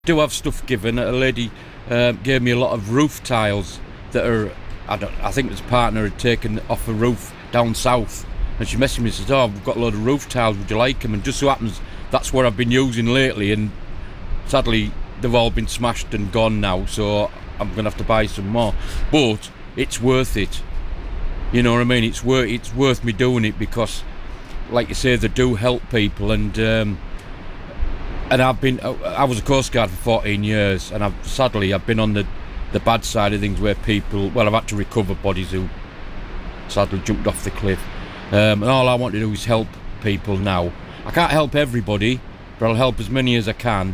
do have stuff given. A lady gave me a lot of roof tiles that are, I think his partner had taken off a roof down south, and she messaged me and says, "Oh, we've got a load of roof tiles, would you like them?" And just so happens that's what I've been using lately, and sadly they've all been smashed and gone now, so I'm going to have to buy some more. But it's worth it. You know what I mean? It's worth me doing it because, like you say, they do help people, and I was a Coast Guard for 14 years, and I've been on the bad side of things where people, I've had to recover bodies who sadly jumped off the cliff, and all I want to do is help people now. I can't help everybody, but I'll help as many as I can,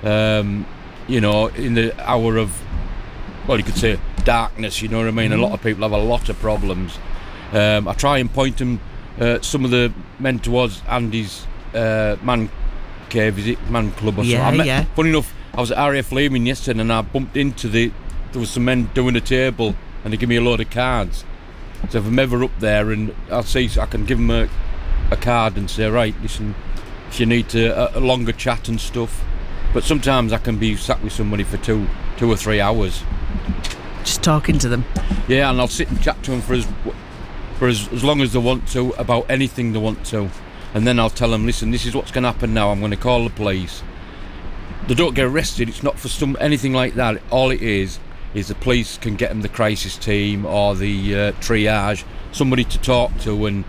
you know, in the hour of, you could say darkness, you know what I mean? A lot of people have a lot of problems. I try and point them, some of the men towards Andy's man cave, is it man club or something? Yeah. Funny enough, I was at RAF Leaming yesterday and I bumped into there was some men doing a table and they give me a load of cards. So if I'm ever up there and I can give them a card and say, right, listen, if you need a longer chat and stuff. But sometimes I can be sat with somebody for two or 3 hours. Just talking to them. Yeah, and I'll sit and chat to them for as long as they want to, about anything they want to. And then I'll tell them, listen, this is what's going to happen now. I'm going to call the police. They don't get arrested. It's not for anything like that. All it is the police can get them the crisis team or the triage, somebody to talk to, and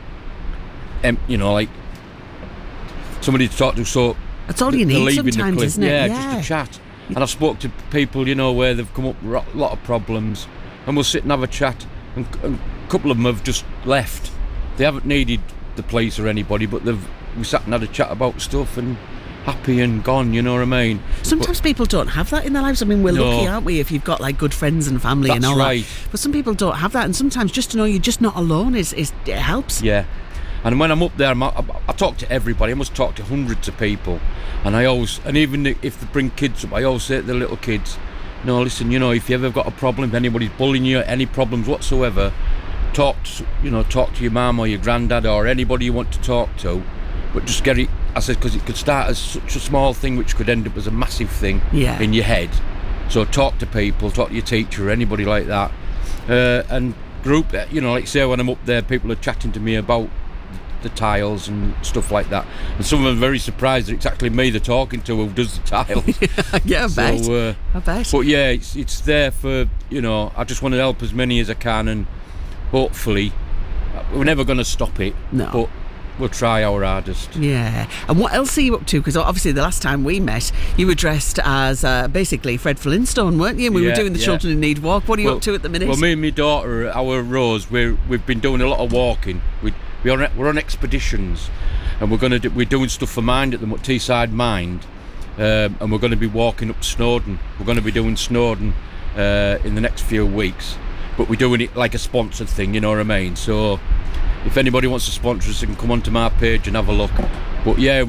you know, like somebody to talk to. So that's all you need sometimes, isn't it? Yeah, just a chat. And I've spoke to people, you know, where they've come up with a lot of problems, and we'll sit and have a chat. And a couple of them have just left. They haven't needed the police or anybody, but we sat and had a chat about stuff and happy and gone, you know what I mean? Sometimes people don't have that in their lives. I mean, we're lucky, aren't we, if you've got like good friends and family and all right. that. But some people don't have that, and sometimes just to know you're just not alone it helps. Yeah. And when I'm up there, I talk to everybody. I must talk to hundreds of people, and even if they bring kids up, I always say to the little kids, no, listen, you know, if you ever got a problem, if anybody's bullying you, any problems whatsoever, talk to your mum or your granddad or anybody you want to talk to, but just get it. I said, because it could start as such a small thing which could end up as a massive thing in your head. So talk to people, talk to your teacher or anybody like that, and group, you know, like say when I'm up there, people are chatting to me about the tiles and stuff like that, and some of them are very surprised that it's actually me they're talking to who does the tiles. Yeah, I bet. But yeah, it's there for, you know, I just want to help as many as I can, and hopefully we're never going to stop it. No. But we'll try our hardest. Yeah. And what else are you up to? Because obviously the last time we met, you were dressed as basically Fred Flintstone, weren't you? And we were doing the Children in Need walk. What are you up to at the minute? Well, me and my daughter, our Rose, we've been doing a lot of walking. We're on expeditions, and we're doing stuff for Mind at the Teesside Mind, and we're going to be walking up Snowdon. We're going to be doing Snowdon in the next few weeks, but we're doing it like a sponsored thing, you know what I mean? So if anybody wants to sponsor us, they can come onto my page and have a look. But yeah,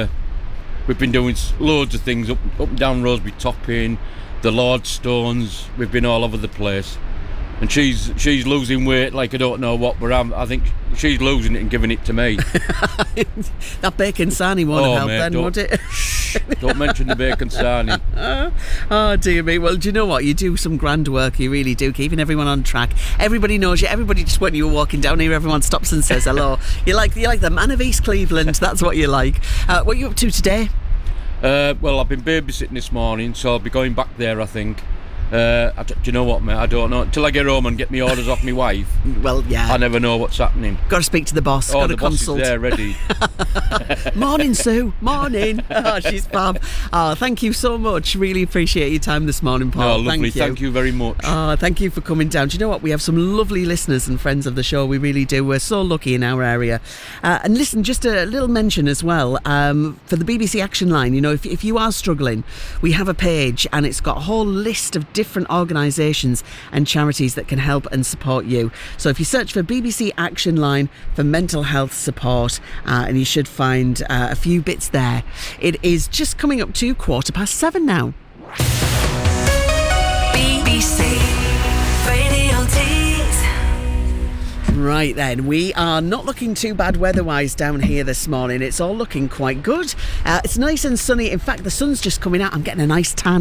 we've been doing loads of things up and down Roseby Topping, the Lordstones. We've been all over the place. And she's losing weight like I don't know what, but I think she's losing it and giving it to me. That bacon sarnie won't help then, would it? Don't mention the bacon sarnie. Oh dear me. Well, do you know what? You do some grand work, you really do, keeping everyone on track. Everybody knows you. Everybody, just when you're walking down here, everyone stops and says hello. You're like the man of East Cleveland. That's what you like. What are you up to today? Well, I've been babysitting this morning, so I'll be going back there, I think. Do you know what, mate? I don't know until I get home and get my orders off my wife. Well, yeah, I never know what's happening. Got to speak to the boss. Got to consult. The boss is there, ready. Morning, Sue. Morning. Oh, she's fab. Oh, thank you so much. Really appreciate your time this morning, Paul. Oh, lovely. Thank you very much. Oh, thank you for coming down. Do you know what? We have some lovely listeners and friends of the show. We really do. We're so lucky in our area. And listen, just a little mention as well for the BBC Action Line. You know, if you are struggling, we have a page and it's got a whole list of different organisations and charities that can help and support you. So if you search for BBC Action Line for mental health support, and you should find a few bits there. It is just coming up to 7:15 now. BBC Radio Tees. Right then, we are not looking too bad weather-wise down here this morning. It's all looking quite good. It's nice and sunny. In fact, the sun's just coming out. I'm getting a nice tan